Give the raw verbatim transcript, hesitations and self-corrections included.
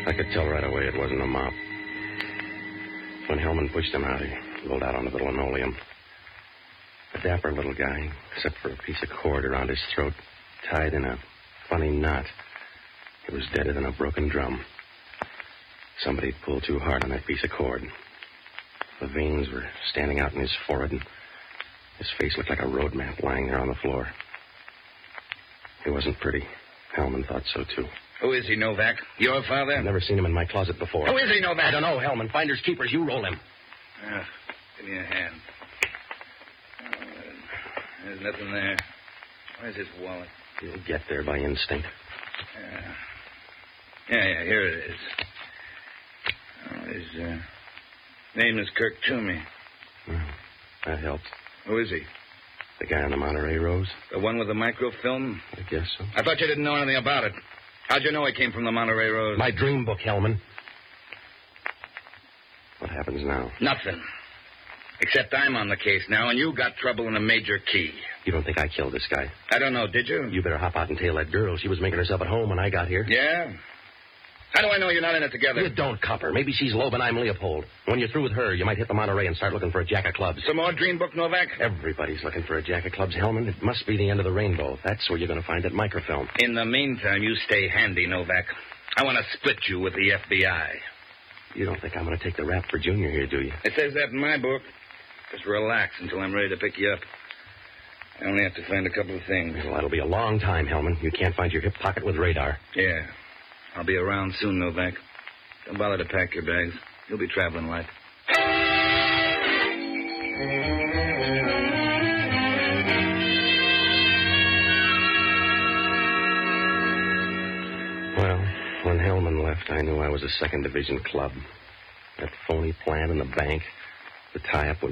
I could tell right away it wasn't a mop. When Hellman pushed him out, he rolled out onto the linoleum. A dapper little guy, except for a piece of cord around his throat, tied in a funny knot. He was deader than a broken drum. Somebody pulled too hard on that piece of cord. The veins were standing out in his forehead, and his face looked like a road map lying there on the floor. He wasn't pretty. Hellman thought so, too. Who is he, Novak? Your father? I've never seen him in my closet before. Who is he, Novak? I don't know, Hellman. Finders keepers. You roll him. Uh, give me a hand. Oh, there's nothing there. Where's his wallet? You'll get there by instinct. Uh, yeah, yeah, here it is. Oh, his uh, name is Kirk Toomey. Well, that helps. Who is he? The guy on the Monterey Rose? The one with the microfilm? I guess so. I thought you didn't know anything about it. How'd you know he came from the Monterey Rose? My dream book, Hellman. What happens now? Nothing. Except I'm on the case now, and you got trouble in a major key. You don't think I killed this guy? I don't know, did you? You better hop out and tail that girl. She was making herself at home when I got here. Yeah? How do I know you're not in it together? You don't, copper. Maybe she's Loeb and I'm Leopold. When you're through with her, you might hit the Monterey and start looking for a jack of clubs. Some more dream book, Novak? Everybody's looking for a jack of clubs, Hellman. It must be the end of the rainbow. That's where you're going to find that microfilm. In the meantime, you stay handy, Novak. I want to split you with the F B I. You don't think I'm going to take the rap for Junior here, do you? It says that in my book. Just relax until I'm ready to pick you up. I only have to find a couple of things. Well, that'll be a long time, Hellman. You can't find your hip pocket with radar. Yeah. I'll be around soon, Novak. Don't bother to pack your bags. You'll be traveling light. Well, when Hellman left, I knew I was a second division club. That phony plan in the bank, the tie-up with